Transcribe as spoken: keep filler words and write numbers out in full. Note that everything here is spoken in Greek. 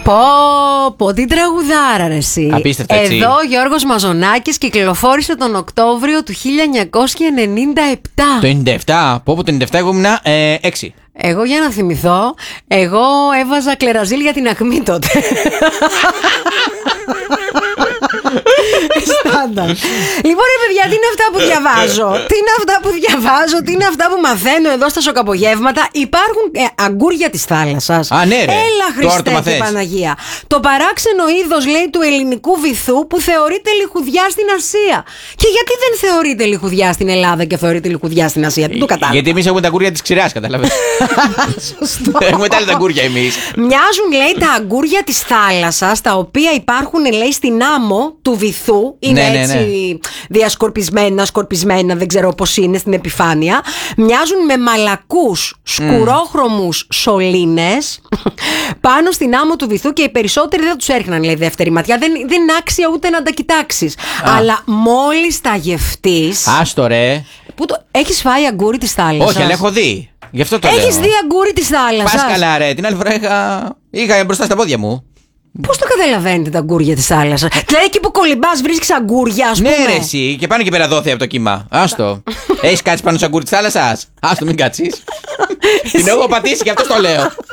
Πω, πω, τι τραγουδάρα ρε εσύ. Απίστευτα, έτσι. Εδώ ο Γιώργος Μαζονάκης κυκλοφόρησε τον Οκτώβριο του χίλια εννιακόσια ενενήντα επτά. Το ενενήντα επτά, πω πω το ενενήντα επτά εγώ ήμουν ε, έξι. Εγώ για να θυμηθώ, εγώ έβαζα κλεραζίλ για την ακμή τότε. Στάνταρ. Λοιπόν ρε παιδιά, τι είναι αυτά που διαβάζω? Τι είναι αυτά που διαβάζω, τι είναι αυτά που μαθαίνω εδώ στα σοκαπογεύματα? Υπάρχουν ε, αγκούρια της θάλασσας. Α, ναι, ρε. Έλα Χριστέ και Παναγία. Το παράξενο είδος, λέει, του ελληνικού βυθού που θεωρείται λιχουδιά στην Ασία. Και γιατί δεν θεωρείται λιχουδιά στην Ελλάδα και θεωρείται λιχουδιά στην Ασία? Δεν το κατάλαβα. Γιατί εμείς έχουμε τα αγκούρια της ξηράς, κατάλαβες. Σωστό. Έχουμε τα άλλα τα αγκούρια εμείς. Μοιάζουν, λέει, τα αγκούρια της θάλασσας, τα οποία υπάρχουν, λέει, στην άμμο του βυθού. Είναι ναι, ναι, έτσι ναι. διασκορπισμένα, σκορπισμένα, δεν ξέρω πώς είναι στην επιφάνεια. Μοιάζουν με μαλακούς, σκουρόχρωμους mm. σωλήνες πάνω στην άμμο του βυθού και οι περισσότεροι δεν τους έριχναν, λέει, δεύτερη ματιά. Δεν, δεν είναι άξια ούτε να τα κοιτάξεις. Αλλά μόλις τα γευτείς. Άστο ρε. Πού το... Έχεις φάει αγκούρι της θάλασσας? Όχι, αλλά έχω δει. Γι' αυτό το Έχεις λέω. δει αγκούρι της θάλασσας? Πας καλά ρε, την άλλη φορά είχα... είχα μπροστά στα πόδια μου. Πώς το καταλαβαίνετε τα αγκούρια της θάλασσας? Δηλαδή εκεί που κολυμπάς βρίσκεις αγκούρια, ας πούμε. Ναι ρε εσύ, και πάνω και πέρα δόθη από το κύμα. Άστο. Έχεις κάτσει πάνω στο αγκούρι της θάλασσας? Άστο, μην κάτσεις. Την έχω πατήσει και αυτό το λέω.